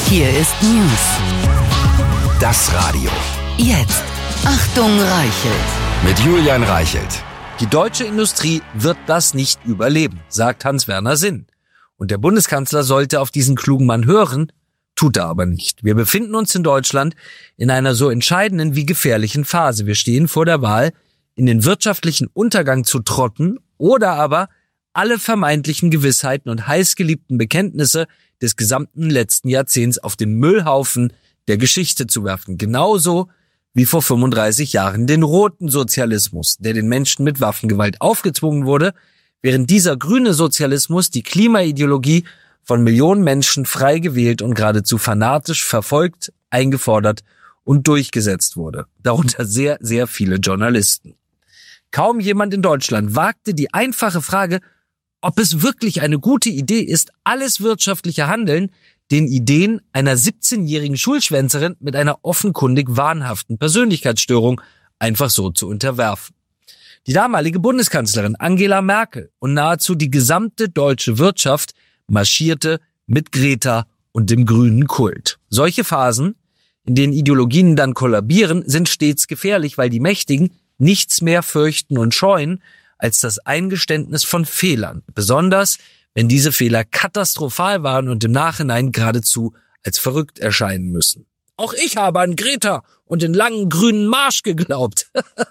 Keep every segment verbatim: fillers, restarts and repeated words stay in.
Hier ist News. Das Radio. Jetzt. Achtung, Reichelt. Mit Julian Reichelt. Die deutsche Industrie wird das nicht überleben, sagt Hans-Werner Sinn. Und der Bundeskanzler sollte auf diesen klugen Mann hören, tut er aber nicht. Wir befinden uns in Deutschland in einer so entscheidenden wie gefährlichen Phase. Wir stehen vor der Wahl, in den wirtschaftlichen Untergang zu trotten oder aber alle vermeintlichen Gewissheiten und heißgeliebten Bekenntnisse des gesamten letzten Jahrzehnts auf den Müllhaufen der Geschichte zu werfen. Genauso wie vor fünfunddreißig Jahren den roten Sozialismus, der den Menschen mit Waffengewalt aufgezwungen wurde, während dieser grüne Sozialismus die Klimaideologie von Millionen Menschen frei gewählt und geradezu fanatisch verfolgt, eingefordert und durchgesetzt wurde. Darunter sehr, sehr viele Journalisten. Kaum jemand in Deutschland wagte die einfache Frage, ob es wirklich eine gute Idee ist, alles wirtschaftliche Handeln den Ideen einer siebzehnjährigen Schulschwänzerin mit einer offenkundig wahnhaften Persönlichkeitsstörung einfach so zu unterwerfen. Die damalige Bundeskanzlerin Angela Merkel und nahezu die gesamte deutsche Wirtschaft marschierte mit Greta und dem grünen Kult. Solche Phasen, in denen Ideologien dann kollabieren, sind stets gefährlich, weil die Mächtigen nichts mehr fürchten und scheuen als das Eingeständnis von Fehlern, besonders wenn diese Fehler katastrophal waren und im Nachhinein geradezu als verrückt erscheinen müssen. Auch ich habe an Greta und den langen grünen Marsch geglaubt.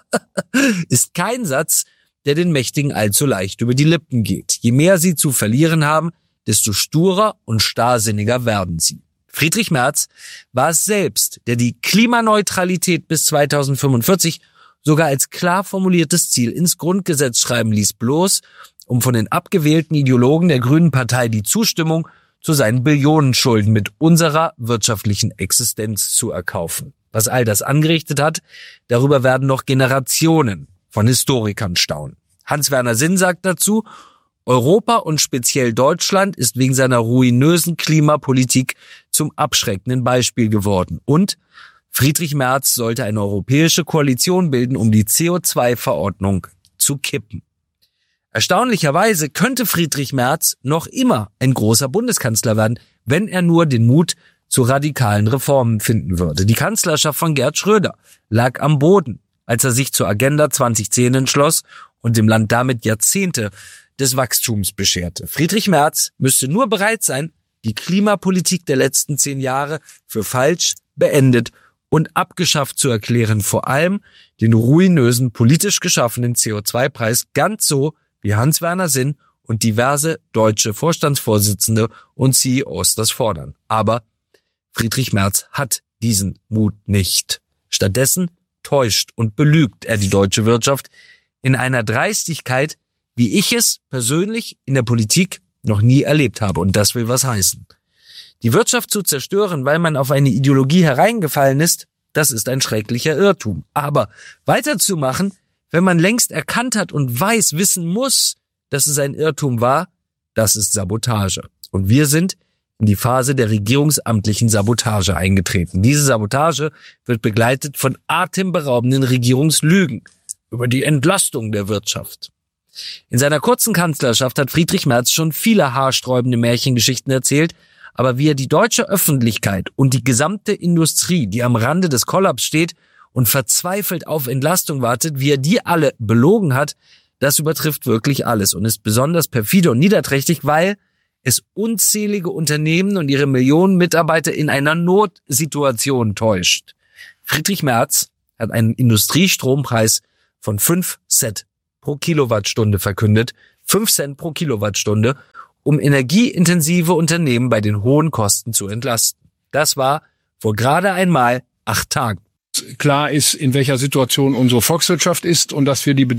Ist kein Satz, der den Mächtigen allzu leicht über die Lippen geht. Je mehr sie zu verlieren haben, desto sturer und starrsinniger werden sie. Friedrich Merz war es selbst, der die Klimaneutralität bis zweitausendfünfundvierzig sogar als klar formuliertes Ziel ins Grundgesetz schreiben ließ, bloß um von den abgewählten Ideologen der Grünen Partei die Zustimmung zu seinen Billionenschulden mit unserer wirtschaftlichen Existenz zu erkaufen. Was all das angerichtet hat, darüber werden noch Generationen von Historikern staunen. Hans-Werner Sinn sagt dazu, Europa und speziell Deutschland ist wegen seiner ruinösen Klimapolitik zum abschreckenden Beispiel geworden. Und Friedrich Merz sollte eine europäische Koalition bilden, um die C O zwei Verordnung zu kippen. Erstaunlicherweise könnte Friedrich Merz noch immer ein großer Bundeskanzler werden, wenn er nur den Mut zu radikalen Reformen finden würde. Die Kanzlerschaft von Gerhard Schröder lag am Boden, als er sich zur Agenda zweitausendzehn entschloss und dem Land damit Jahrzehnte des Wachstums bescherte. Friedrich Merz müsste nur bereit sein, die Klimapolitik der letzten zehn Jahre für falsch, beendet und abgeschafft zu erklären, vor allem den ruinösen, politisch geschaffenen C O zwei Preis, ganz so wie Hans-Werner Sinn und diverse deutsche Vorstandsvorsitzende und C E Os das fordern. Aber Friedrich Merz hat diesen Mut nicht. Stattdessen täuscht und belügt er die deutsche Wirtschaft in einer Dreistigkeit, wie ich es persönlich in der Politik noch nie erlebt habe. Und das will was heißen. Die Wirtschaft zu zerstören, weil man auf eine Ideologie hereingefallen ist, das ist ein schrecklicher Irrtum. Aber weiterzumachen, wenn man längst erkannt hat und weiß, wissen muss, dass es ein Irrtum war, das ist Sabotage. Und wir sind in die Phase der regierungsamtlichen Sabotage eingetreten. Diese Sabotage wird begleitet von atemberaubenden Regierungslügen über die Entlastung der Wirtschaft. In seiner kurzen Kanzlerschaft hat Friedrich Merz schon viele haarsträubende Märchengeschichten erzählt, aber wie er die deutsche Öffentlichkeit und die gesamte Industrie, die am Rande des Kollaps steht und verzweifelt auf Entlastung wartet, wie er die alle belogen hat, das übertrifft wirklich alles und ist besonders perfide und niederträchtig, weil es unzählige Unternehmen und ihre Millionen Mitarbeiter in einer Notsituation täuscht. Friedrich Merz hat einen Industriestrompreis von fünf Cent pro Kilowattstunde verkündet, fünf Cent pro Kilowattstunde, um energieintensive Unternehmen bei den hohen Kosten zu entlasten. Das war vor gerade einmal acht Tagen. Klar ist, in welcher Situation unsere Volkswirtschaft ist und dass wir die